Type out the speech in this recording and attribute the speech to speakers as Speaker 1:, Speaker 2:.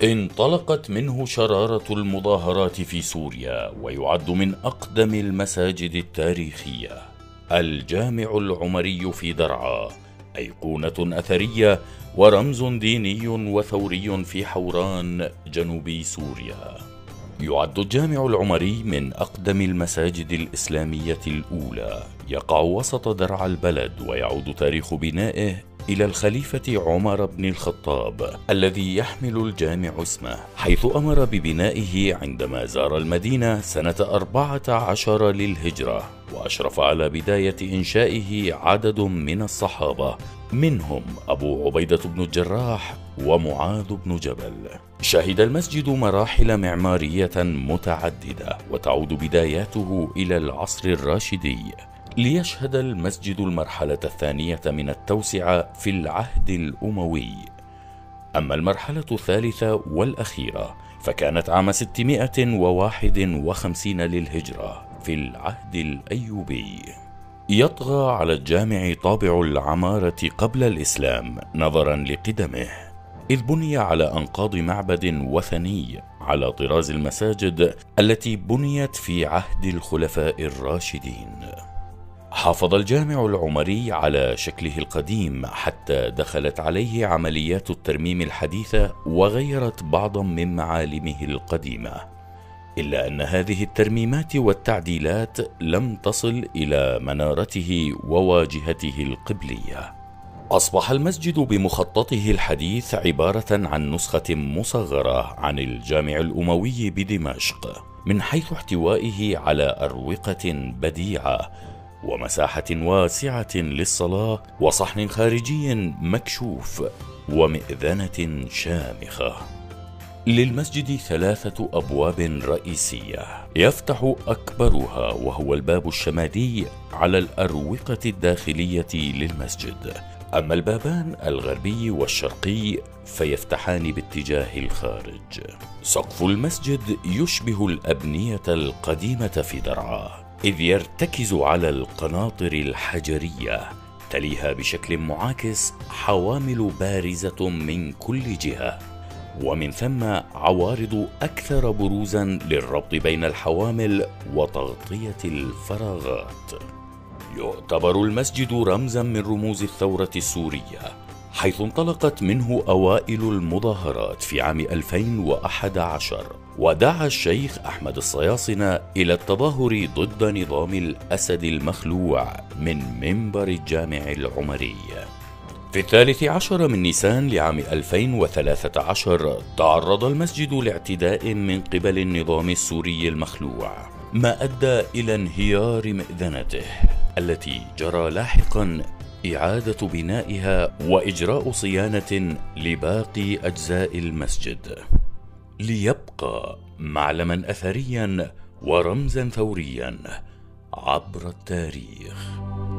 Speaker 1: انطلقت منه شرارة المظاهرات في سوريا، ويعد من أقدم المساجد التاريخية. الجامع العمري في درعا أيقونة أثرية ورمز ديني وثوري في حوران جنوب سوريا. يعد الجامع العمري من أقدم المساجد الإسلامية الأولى، يقع وسط درعا البلد، ويعود تاريخ بنائه إلى الخليفة عمر بن الخطاب الذي يحمل الجامع اسمه، حيث أمر ببنائه عندما زار المدينة سنة 14 للهجرة، وأشرف على بداية إنشائه عدد من الصحابة، منهم أبو عبيدة بن الجراح ومعاذ بن جبل. شهد المسجد مراحل معمارية متعددة، وتعود بداياته إلى العصر الراشدي، ليشهد المسجد المرحلة الثانية من التوسعة في العهد الأموي. أما المرحلة الثالثة والأخيرة فكانت عام 651 للهجرة في العهد الأيوبي. يطغى على الجامع طابع العمارة قبل الإسلام نظرا لقدمه، إذ بني على أنقاض معبد وثني على طراز المساجد التي بنيت في عهد الخلفاء الراشدين. حافظ الجامع العمري على شكله القديم حتى دخلت عليه عمليات الترميم الحديثة وغيرت بعضا من معالمه القديمة، إلا أن هذه الترميمات والتعديلات لم تصل إلى منارته وواجهته القبلية. أصبح المسجد بمخططه الحديث عبارة عن نسخة مصغرة عن الجامع الأموي بدمشق، من حيث احتوائه على أروقة بديعة ومساحة واسعة للصلاة وصحن خارجي مكشوف ومئذنة شامخة. للمسجد 3 أبواب رئيسية، يفتح أكبرها وهو الباب الشمالي على الأروقة الداخلية للمسجد، أما البابان الغربي والشرقي فيفتحان باتجاه الخارج. سقف المسجد يشبه الأبنية القديمة في درعا، إذ يرتكز على القناطر الحجرية، تليها بشكل معاكس حوامل بارزة من كل جهة، ومن ثم عوارض أكثر بروزا للربط بين الحوامل وتغطية الفراغات. يعتبر المسجد رمزا من رموز الثورة السورية، حيث انطلقت منه أوائل المظاهرات في عام 2011، ودعا الشيخ أحمد الصياصنة إلى التظاهر ضد نظام الأسد المخلوع من منبر الجامع العمري. في 13 من نيسان لعام 2013 تعرض المسجد لاعتداء من قبل النظام السوري المخلوع، ما أدى إلى انهيار مئذنته التي جرى لاحقا إعادة بنائها وإجراء صيانة لباقي أجزاء المسجد، ليبقى معلما أثريا ورمزا ثوريا عبر التاريخ.